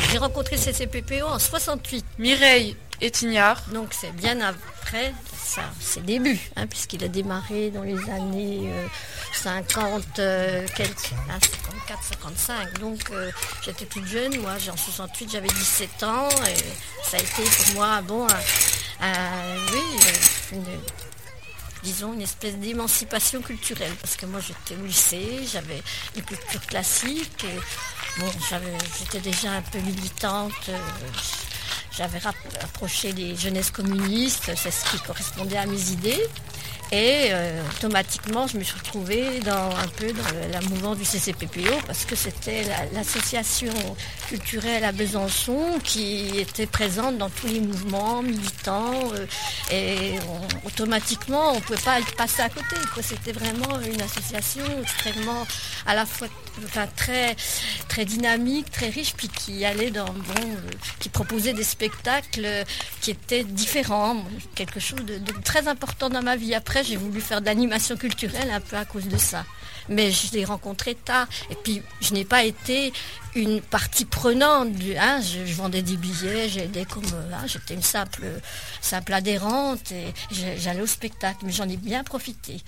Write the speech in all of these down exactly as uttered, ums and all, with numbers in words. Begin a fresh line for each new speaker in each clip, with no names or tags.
j'ai rencontré le C C P P O en soixante-huit.
Mireille Etignard.
Donc c'est bien après ça, ses débuts, hein, puisqu'il a démarré dans les années euh, cinquante, euh, quelques, hein, cinquante-quatre, cinquante-cinq. Donc euh, j'étais toute jeune, moi en soixante-huit j'avais dix-sept ans et ça a été pour moi bon, un, un, oui, une, disons une espèce d'émancipation culturelle, parce que moi j'étais au lycée, j'avais une culture classique et bon, j'avais, j'étais déjà un peu militante. Euh, J'avais approché les jeunesses communistes, c'est ce qui correspondait à mes idées. Et euh, automatiquement, je me suis retrouvée dans, un peu dans le, la mouvement du C C P P O, parce que c'était la, l'association culturelle à Besançon qui était présente dans tous les mouvements militants. Euh, et on, automatiquement, on ne pouvait pas passer à côté, quoi. C'était vraiment une association extrêmement, à la fois enfin, très, très dynamique, très riche, puis qui allait dans, bon, euh, qui proposait des spectacles qui étaient différents. Quelque chose de, de très important dans ma vie. Après, j'ai voulu faire de l'animation culturelle un peu à cause de ça. Mais je l'ai rencontré tard. Et puis, je n'ai pas été une partie prenante. Du, hein, je, je vendais des billets, j'aidais comme, hein, j'étais une simple, simple adhérente et j'allais au spectacle. Mais j'en ai bien profité.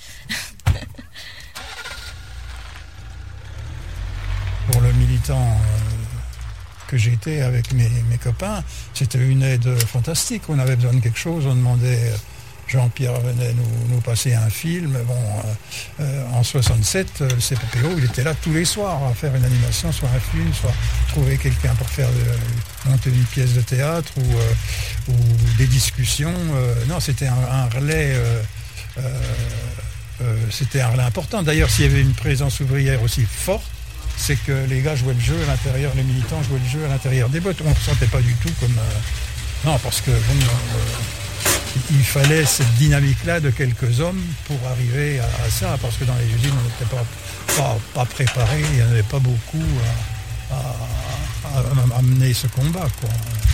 Pour le militant euh, que j'étais avec mes, mes copains, c'était une aide fantastique. On avait besoin de quelque chose, on demandait... Jean-Pierre venait nous, nous passer un film. Bon, euh, euh, en soixante-sept, le C P P O, il était là tous les soirs à faire une animation, soit un film, soit trouver quelqu'un pour faire de, monter une pièce de théâtre ou, euh, ou des discussions. Euh, non, c'était un, un relais. Euh, euh, euh, c'était un relais important. D'ailleurs, s'il y avait une présence ouvrière aussi forte, c'est que les gars jouaient le jeu à l'intérieur, les militants jouaient le jeu à l'intérieur des bottes. On ne se sentait pas du tout comme. Euh, non, parce que bon. Euh, Il fallait cette dynamique-là de quelques hommes pour arriver à, à ça, parce que dans les usines, on n'était pas, pas, pas préparés, il n'y en avait pas beaucoup à, à, à, à mener ce combat, quoi.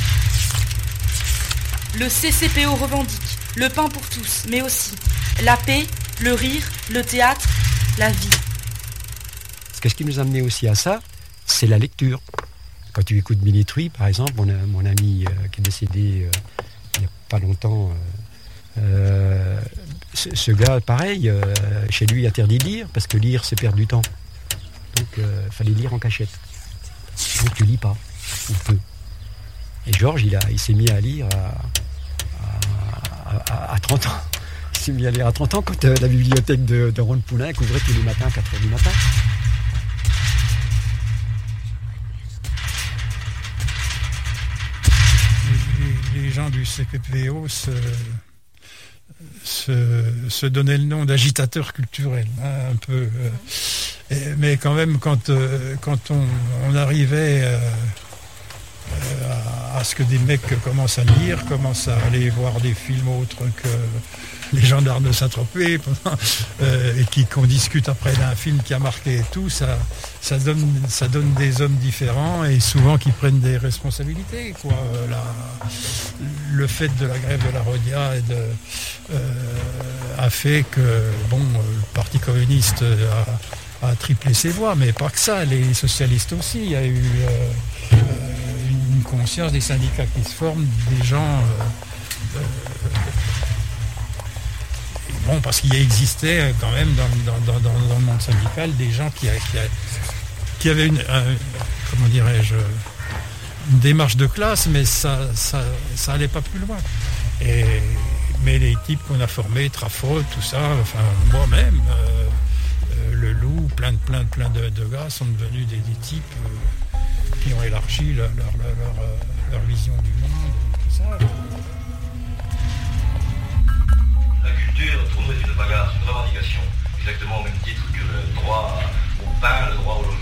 Le C C P O revendique le pain pour tous, mais aussi la paix, le rire, le théâtre, la vie.
Parce que ce qui nous a amené aussi à ça, c'est la lecture. Quand tu écoutes Milletruy, par exemple, mon, mon ami euh, qui est décédé... Euh, il n'y a pas longtemps, euh, euh, ce, ce gars, pareil, euh, chez lui, interdit de lire, parce que lire, c'est perdre du temps. Donc, il euh, fallait lire en cachette. Donc, tu lis pas, ou peu. Et Georges, il, a, il s'est mis à lire à, à, à, à trente ans. Il s'est mis à lire à trente ans, quand euh, la bibliothèque de, de Ronde-Poulain ouvrait tous les matins à quatre heures du matin.
Les gens du C P P O se, se, se donnaient le nom d'agitateurs culturels, hein, un peu. Euh, et, mais quand même, quand, euh, quand on, on arrivait euh, à, à ce que des mecs commencent à lire, commencent à aller voir des films autres que les gendarmes de Saint-Tropez, euh, et qui, qu'on discute après d'un film qui a marqué et tout, ça, ça, donne, ça donne des hommes différents et souvent qui prennent des responsabilités, quoi. La, le fait de la grève de la Rhodia et de, euh, a fait que bon, le Parti communiste a, a triplé ses voix, mais pas que ça, les socialistes aussi. Il y a eu euh, une conscience des syndicats qui se forment, des gens... Euh, euh, Bon, parce qu'il existait quand même dans, dans, dans, dans le monde syndical des gens qui, qui, qui avaient une, un, comment dirais-je, une démarche de classe, mais ça, ça, ça allait pas plus loin. Et, mais les types qu'on a formés, Traffaut, tout ça, enfin moi-même, euh, euh, le Loup, plein de plein de plein de, de gars sont devenus des, des types euh, qui ont élargi leur, leur, leur, leur, leur vision du monde, tout ça.
La culture, pour nous, est une bagarre, une revendication, exactement au même titre que le droit au pain, le droit au logement.